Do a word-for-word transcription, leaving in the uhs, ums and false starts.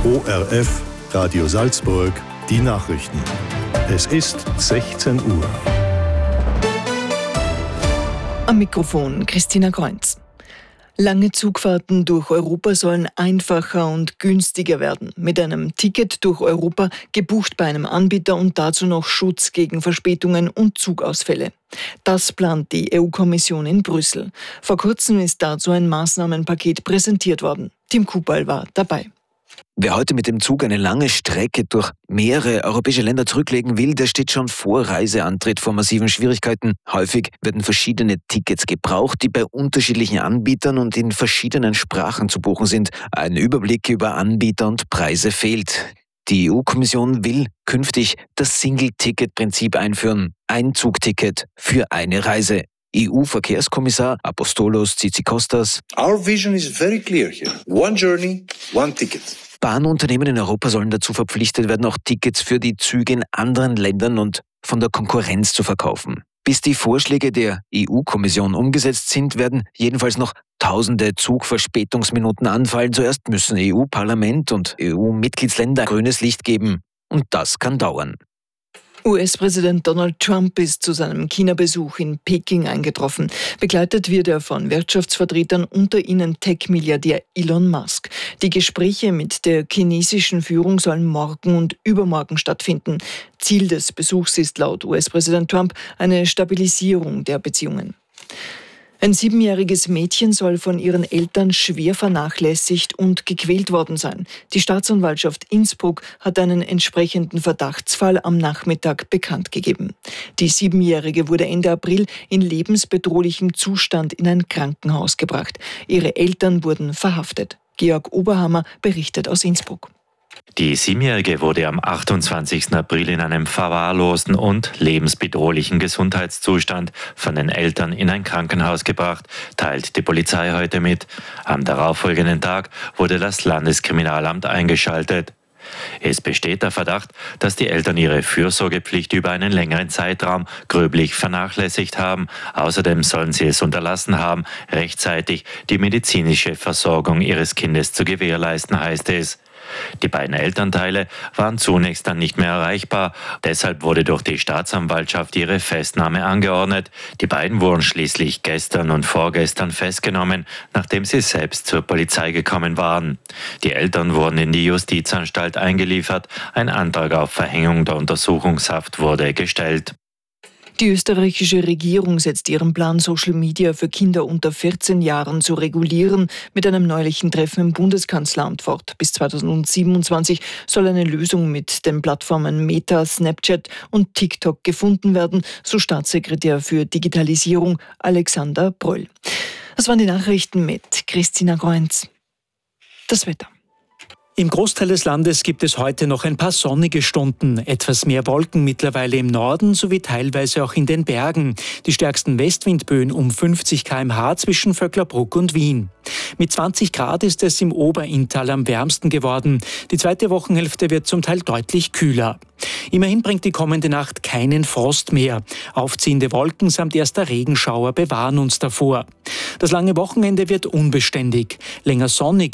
O R F, Radio Salzburg, die Nachrichten. Es ist sechzehn Uhr. Am Mikrofon Christina Kreunz. Lange Zugfahrten durch Europa sollen einfacher und günstiger werden. Mit einem Ticket durch Europa, gebucht bei einem Anbieter und dazu noch Schutz gegen Verspätungen und Zugausfälle. Das plant die E U-Kommission in Brüssel. Vor kurzem ist dazu ein Maßnahmenpaket präsentiert worden. Tim Kupal war dabei. Wer heute mit dem Zug eine lange Strecke durch mehrere europäische Länder zurücklegen will, der steht schon vor Reiseantritt vor massiven Schwierigkeiten. Häufig werden verschiedene Tickets gebraucht, die bei unterschiedlichen Anbietern und in verschiedenen Sprachen zu buchen sind. Ein Überblick über Anbieter und Preise fehlt. Die E U-Kommission will künftig das Single-Ticket-Prinzip einführen. Ein Zugticket für eine Reise. E U-Verkehrskommissar Apostolos Tzitzikostas. Our vision is very clear here. One journey, one ticket. Bahnunternehmen in Europa sollen dazu verpflichtet werden, auch Tickets für die Züge in anderen Ländern und von der Konkurrenz zu verkaufen. Bis die Vorschläge der E U-Kommission umgesetzt sind, werden jedenfalls noch tausende Zugverspätungsminuten anfallen. Zuerst müssen E U-Parlament und E U-Mitgliedsländer grünes Licht geben. Und das kann dauern. U S-Präsident Donald Trump ist zu seinem China-Besuch in Peking eingetroffen. Begleitet wird er von Wirtschaftsvertretern, unter ihnen Tech-Milliardär Elon Musk. Die Gespräche mit der chinesischen Führung sollen morgen und übermorgen stattfinden. Ziel des Besuchs ist laut U S-Präsident Trump eine Stabilisierung der Beziehungen. Ein siebenjähriges Mädchen soll von ihren Eltern schwer vernachlässigt und gequält worden sein. Die Staatsanwaltschaft Innsbruck hat einen entsprechenden Verdachtsfall am Nachmittag bekannt gegeben. Die Siebenjährige wurde Ende April in lebensbedrohlichem Zustand in ein Krankenhaus gebracht. Ihre Eltern wurden verhaftet. Georg Oberhammer berichtet aus Innsbruck. Die Siebenjährige wurde am achtundzwanzigsten April in einem verwahrlosten und lebensbedrohlichen Gesundheitszustand von den Eltern in ein Krankenhaus gebracht, teilt die Polizei heute mit. Am darauffolgenden Tag wurde das Landeskriminalamt eingeschaltet. Es besteht der Verdacht, dass die Eltern ihre Fürsorgepflicht über einen längeren Zeitraum gröblich vernachlässigt haben. Außerdem sollen sie es unterlassen haben, rechtzeitig die medizinische Versorgung ihres Kindes zu gewährleisten, heißt es. Die beiden Elternteile waren zunächst dann nicht mehr erreichbar. Deshalb wurde durch die Staatsanwaltschaft ihre Festnahme angeordnet. Die beiden wurden schließlich gestern und vorgestern festgenommen, nachdem sie selbst zur Polizei gekommen waren. Die Eltern wurden in die Justizanstalt eingeliefert. Ein Antrag auf Verhängung der Untersuchungshaft wurde gestellt. Die österreichische Regierung setzt ihren Plan, Social Media für Kinder unter vierzehn Jahren zu regulieren, mit einem neulichen Treffen im Bundeskanzleramt fort. Bis zweitausendsiebenundzwanzig soll eine Lösung mit den Plattformen Meta, Snapchat und TikTok gefunden werden, so Staatssekretär für Digitalisierung Alexander Bröll. Das waren die Nachrichten mit Christina Kreunz. Das Wetter. Im Großteil des Landes gibt es heute noch ein paar sonnige Stunden, etwas mehr Wolken mittlerweile im Norden sowie teilweise auch in den Bergen. Die stärksten Westwindböen um fünfzig Kilometer pro Stunde zwischen Vöcklerbruck und Wien. Mit zwanzig Grad ist es im Oberinntal am wärmsten geworden. Die zweite Wochenhälfte wird zum Teil deutlich kühler. Immerhin bringt die kommende Nacht keinen Frost mehr. Aufziehende Wolken samt erster Regenschauer bewahren uns davor. Das lange Wochenende wird unbeständig. Länger sonnig